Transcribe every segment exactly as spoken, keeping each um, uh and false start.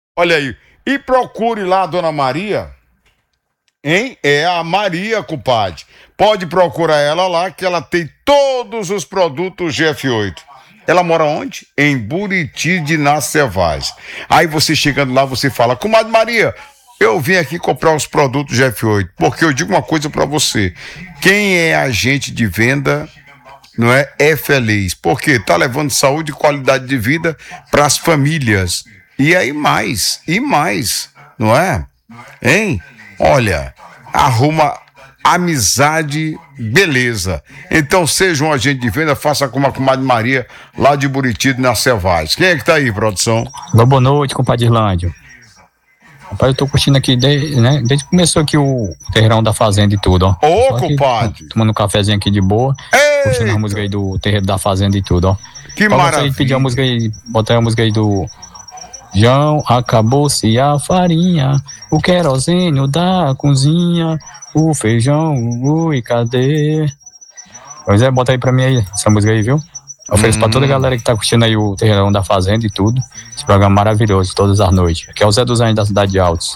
Olha aí. E procure lá a Dona Maria, hein? É a Maria, compadre. Pode procurar ela lá, que ela tem todos os produtos G F oito. Ela mora onde? Em Buriti de Nacevais. Aí você chegando lá, você fala, comadre Maria, eu vim aqui comprar os produtos G F oito, porque eu digo uma coisa pra você, quem é agente de venda, não é, é feliz, porque tá levando saúde e qualidade de vida pras famílias. E aí mais, e mais, não é? Hein? Olha, arruma amizade, beleza. Então seja um agente de venda, faça como a comadre Maria, lá de Buriti de Nacevais. Quem é que tá aí, produção? Boa noite, compadre Irlândio. Rapaz, eu tô curtindo aqui desde, né, desde que começou aqui o terreirão da fazenda e tudo, ó. Ô, compadre! Tomando um cafezinho aqui de boa. Eita. Curtindo a música aí do terreiro da fazenda e tudo, ó. Que Pra maravilha. você pedir a música aí, botar a música aí do João, acabou-se a farinha, o querosene da cozinha, o feijão, ui, cadê? Pois é, bota aí pra mim aí, essa música aí, viu? Eu ofereço hum. pra toda a galera que tá curtindo aí o terreirão da fazenda e tudo. Esse programa maravilhoso, todas as noites. Aqui é o Zé dos Anjos da cidade de Altos.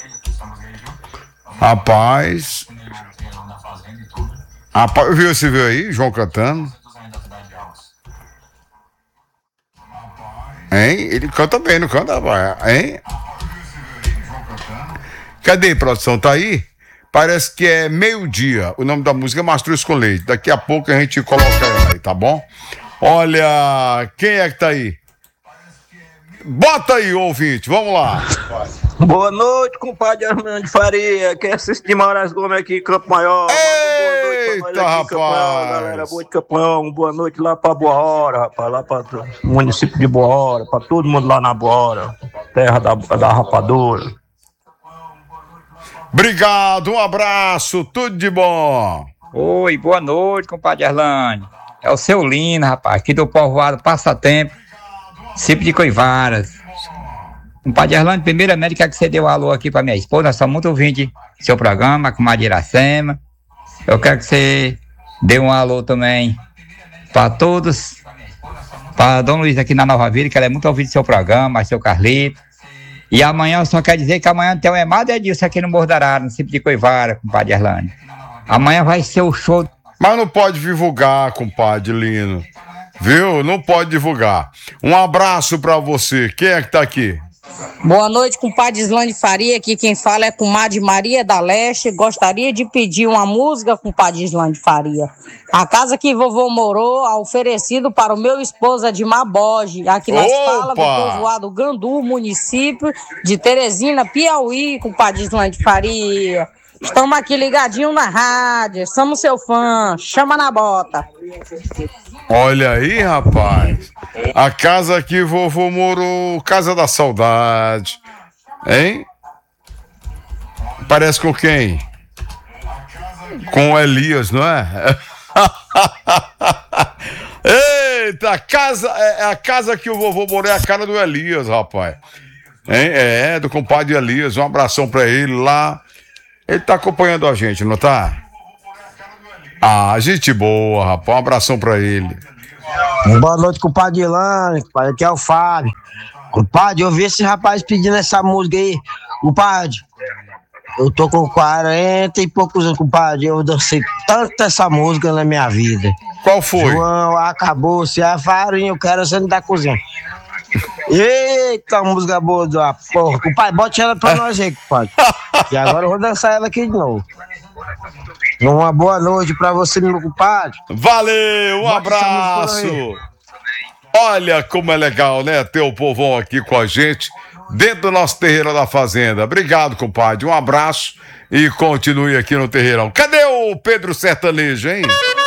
Rapaz. Rapaz, viu, você viu aí, João cantando? Hein? Ele canta bem, não canta, hein? Cadê, produção? Tá aí? Parece que é meio-dia. O nome da música é Mastruz com Leite. Daqui a pouco a gente coloca ela aí, tá bom? Olha, quem é que tá aí? Bota aí, ouvinte, vamos lá. Boa noite, compadre Armando Faria. Quem assiste de Moraes Gomes aqui, Campo Maior. Eita, rapaz. Campo, galera, boa de Campo, boa noite lá pra Boa Hora, rapaz, lá pra o município de Boa Hora, pra todo mundo lá na Boa Hora, terra da, da rapadura. Obrigado, um abraço, tudo de bom. Oi, boa noite, compadre Arlane. É o seu Lino, rapaz, aqui do povoado Passatempo, município de Coivaras. Compadre Arlane, primeiramente quero que você dê um alô aqui pra minha esposa, nós somos muito ouvintes do seu programa, com a Iracema. Eu quero que você dê um alô também pra todos, pra Dona Luiz aqui na Nova Vila, que ela é muito ouvinte do seu programa, seu Carlito. E amanhã eu só quero dizer que amanhã tem o Emado Edilson aqui no Morro da Arara, no município de Coivara, compadre Arlane. Amanhã vai ser o show. Mas não pode divulgar, compadre Lino. Viu? Não pode divulgar. Um abraço pra você. Quem é que tá aqui? Boa noite, compadre Islane Faria. Aqui quem fala é comadre Maria da Leste. Gostaria de pedir uma música, compadre Islane Faria. A casa que vovô morou, oferecido para o meu esposo de Maboge. Aqui nós fala do povoado Gandu, município de Teresina, Piauí, compadre Islane Faria. Estamos aqui ligadinho na rádio, somos seu fã, chama na bota. Olha aí, rapaz, a casa que vovô morou, Casa da Saudade, hein? Parece com quem? Com o Elias, não é? Eita, a casa, é a casa que o vovô morou, é a cara do Elias, rapaz. Hein? É, do compadre Elias, um abração pra ele lá. Ele tá acompanhando a gente, não tá? Ah, gente boa, rapaz. Um abração pra ele. Boa noite, compadre Ilane. Aqui é o Fábio. Compadre, eu vi esse rapaz pedindo essa música aí. Compadre, eu tô com quarenta e poucos anos, compadre. Eu dancei tanto essa música na minha vida. Qual foi? João, acabou-se a farinha, eu quero sendo da cozinha. Eita, música boa da porra. Compadre, bote ela pra nós aí, compadre. E agora eu vou dançar ela aqui de novo. Uma boa noite pra você, meu compadre. Valeu, um abraço. Olha como é legal, né? Ter o povão aqui com a gente, dentro do nosso terreiro da fazenda. Obrigado, compadre. Um abraço e continue aqui no terreirão. Cadê o Pedro Sertanejo, hein?